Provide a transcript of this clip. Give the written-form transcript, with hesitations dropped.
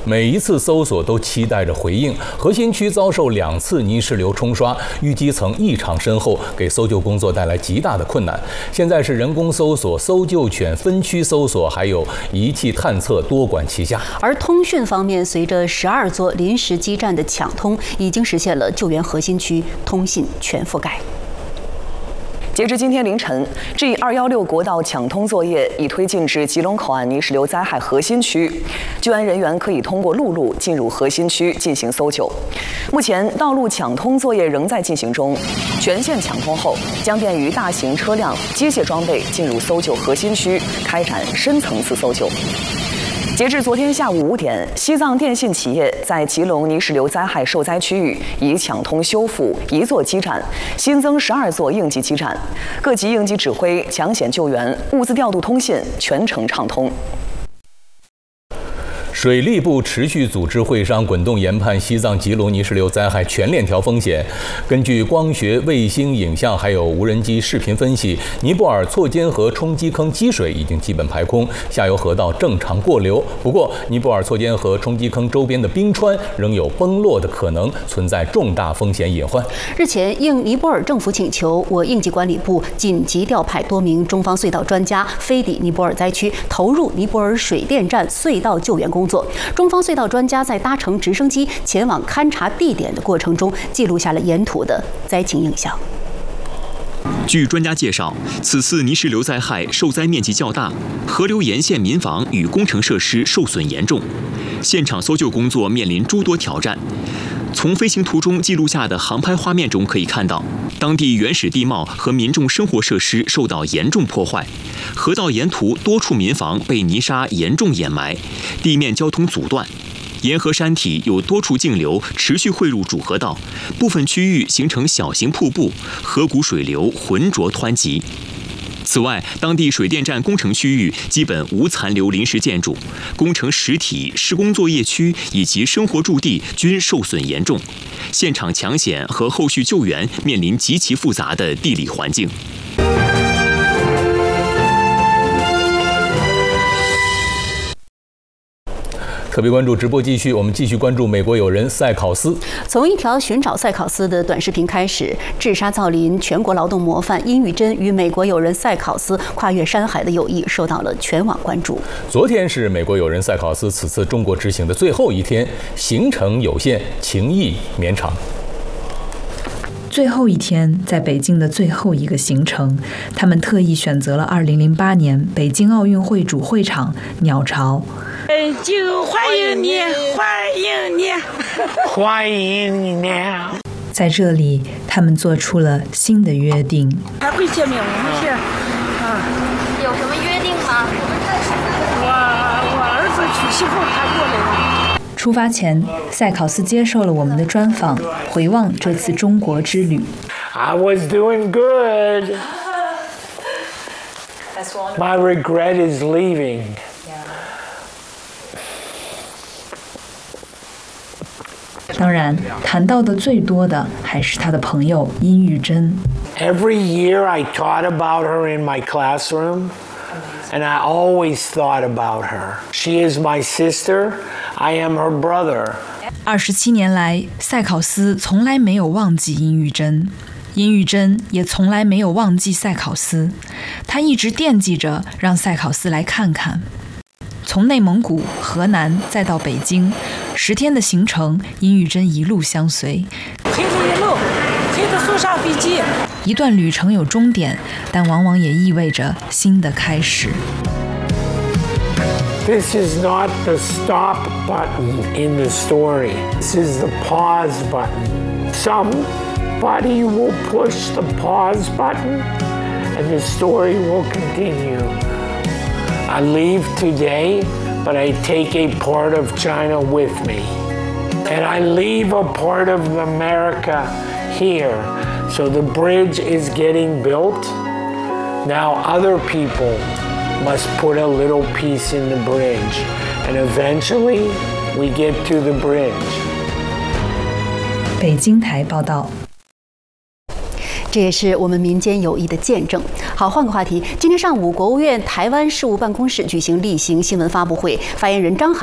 每一次搜索都期待着回应。核心区遭受2次泥石流冲刷，淤积层异常深厚，给搜救工作带来极大的困难。现在是人工搜索、搜救犬分区搜索，还有仪器探测多管齐下。而通讯方面，随着12座临时基站的抢通，已经实现了救援核心区通信全覆盖。 截至今天凌晨，G216国道抢通作业已推进至吉隆口岸泥石流灾害核心区，救援人员可以通过陆路进入核心区进行搜救。目前，道路抢通作业仍在进行中，全线抢通后，将便于大型车辆、机械装备进入搜救核心区，开展深层次搜救。截至昨天下午5点，西藏电信企业在吉隆泥石流灾害受灾区域已抢通修复1座基站，新增12座应急基站，各级应急指挥、抢险救援、物资调度、通信全程畅通。 水利部持续组织会商，滚动研判西藏吉隆泥石流灾害全链条风险。根据光学、卫星影像还有无人机视频分析，尼泊尔错尖河冲积坑积水已经基本排空，下游河道正常过流。不过，尼泊尔错尖河冲积坑周边的冰川仍有崩落的可能，存在重大风险隐患。日前，应尼泊尔政府请求，我应急管理部紧急调派多名中方隧道专家飞抵尼泊尔灾区，投入尼泊尔水电站隧道救援工作。中方隧道专家在搭乘直升机前往勘察地点的过程中，记录下了沿途的灾情影像。 据专家介绍，此次泥石流灾害受灾面积较大，河流沿线民房与工程设施受损严重，现场搜救工作面临诸多挑战。从飞行图中记录下的航拍画面中可以看到，当地原始地貌和民众生活设施受到严重破坏，河道沿途多处民房被泥沙严重掩埋，地面交通阻断。沿河山体有多处径流持续汇入主河道，部分区域形成小型瀑布，河谷水流浑浊湍急。此外，当地水电站工程区域基本无残留临时建筑，工程实体、施工作业区以及生活驻地均受损严重，现场抢险和后续救援面临极其复杂的地理环境。 特别关注直播继续，我们继续关注美国友人赛考斯。 从一条寻找赛考斯的短视频开始，治沙造林全国劳动模范殷玉珍与美国友人赛考斯跨越山海的友谊受到了全网关注。 昨天是美国友人赛考斯此次中国之行的最后一天，行程有限，情谊绵长。 最后一天，在北京的最后一个行程，他们特意选择了2008年北京奥运会主会场鸟巢。 北京欢迎你，欢迎你，欢迎你！ 在这里，他们做出了新的约定。 还会见面，我们是有什么约定吗？ 我儿子娶媳妇，他过来了。 出发前，赛考斯接受了我们的专访，回望这次中国之旅。 I was doing good. My regret is leaving. 当然，谈到的最多的还是他的朋友殷玉珍。 Every year I taught about her in my classroom, and I always thought about her. She is my sister. I am her brother. 27年来，赛考斯从来没有忘记殷玉珍，殷玉珍也从来没有忘记赛考斯。他一直惦记着让赛考斯来看看。从内蒙古、河南再到北京，10天的行程，殷玉珍一路相随。 黑着一路，黑着坐上飞机。 一段旅程有终点，但往往也意味着新的开始。 This is not the stop button in the story. This is the pause button. Somebody will push the pause button, and the story will continue. I leave today, but I take a part of China with me. And I leave a part of America here. So the bridge is getting built. Now other people must put a little piece in the bridge. And eventually, we get to the bridge. 北京台报道。 这也是我们民间友谊的见证。好，换个话题，今天上午，国务院台湾事务办公室举行例行新闻发布会，发言人张涵